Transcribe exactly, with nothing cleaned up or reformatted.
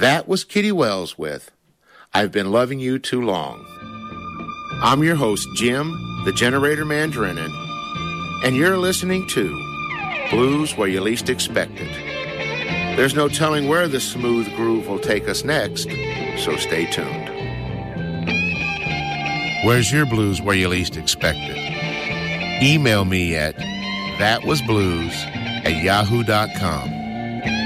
That was Kitty Wells with I've Been Loving You Too Long. I'm your host, Jim, the Generator Man Drennan, and you're listening to Blues Where You Least Expect It. There's no telling where the smooth groove will take us next, so stay tuned. Where's your blues where you least expect it? Email me at thatwasblues at yahoo dot com.